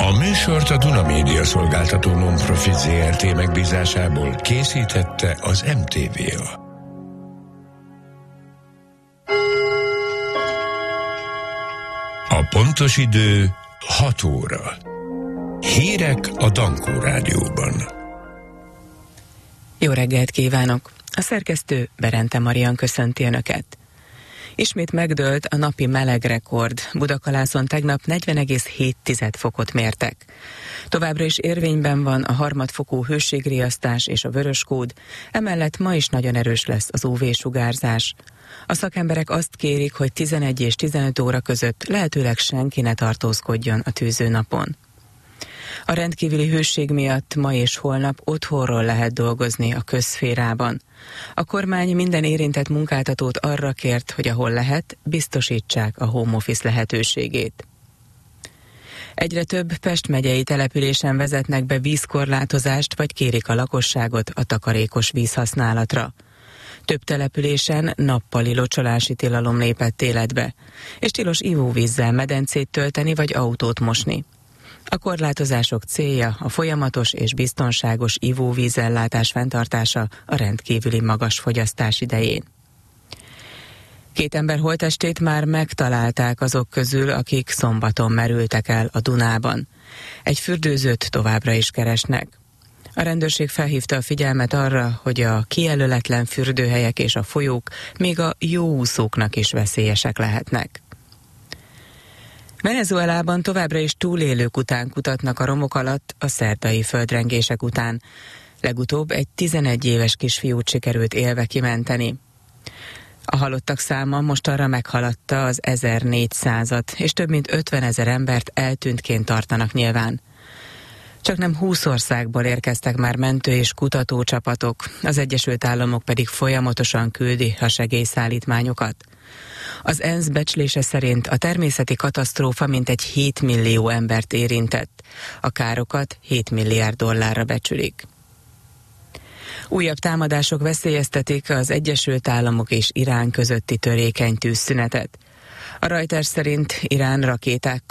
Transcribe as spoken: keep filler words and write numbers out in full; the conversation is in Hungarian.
A műsort a Duna Média Szolgáltató Non-Profit zé er té megbízásából készítette az em té vé á. A pontos idő hat óra. Hírek a Dankó Rádióban. Jó reggelt kívánok! A szerkesztő Berente Marian köszönti Önöket. Ismét megdőlt a napi melegrekord. Budakalászon tegnap negyven egész hét fokot mértek. Továbbra is érvényben van a harmadfokú hőségriasztás és a vöröskód, emellett ma is nagyon erős lesz az ú vé-sugárzás. A szakemberek azt kérik, hogy tizenegy és tizenöt óra között lehetőleg senki ne tartózkodjon a tűzőnapon. A rendkívüli hőség miatt ma és holnap otthonról lehet dolgozni a közszférában. A kormány minden érintett munkáltatót arra kért, hogy ahol lehet, biztosítsák a home office lehetőségét. Egyre több Pest megyei településen vezetnek be vízkorlátozást, vagy kérik a lakosságot a takarékos vízhasználatra. Több településen nappali locsolási tilalom lépett életbe, és tilos ivóvízzel medencét tölteni vagy autót mosni. A korlátozások célja a folyamatos és biztonságos ivóvízellátás fenntartása a rendkívüli magas fogyasztás idején. Két ember holttestét már megtalálták azok közül, akik szombaton merültek el a Dunában. Egy fürdőzőt továbbra is keresnek. A rendőrség felhívta a figyelmet arra, hogy a kijelöletlen fürdőhelyek és a folyók még a jó úszóknak is veszélyesek lehetnek. Venezuelában továbbra is túlélők után kutatnak a romok alatt a szerdai földrengések után. Legutóbb egy tizenegy éves kisfiút sikerült élve kimenteni. A halottak száma most arra meghaladta az ezernégyszázat, és több mint ötvenezer embert eltűntként tartanak nyilván. Csaknem húsz országból érkeztek már mentő- és kutatócsapatok, az Egyesült Államok pedig folyamatosan küldi a segélyszállítmányokat. Az ENSZ becslése szerint a természeti katasztrófa mintegy hét millió embert érintett, a károkat hét milliárd dollárra becsülik. Újabb támadások veszélyeztetik az Egyesült Államok és Irán közötti törékeny tűzszünetet. A Reuters szerint Irán rakétákkal